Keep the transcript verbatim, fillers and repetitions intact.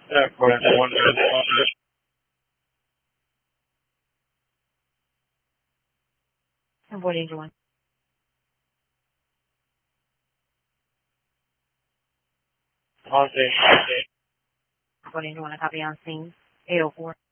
Yeah, according to one And what angel one? on scene. What angel one? I copy on scene. eight oh four.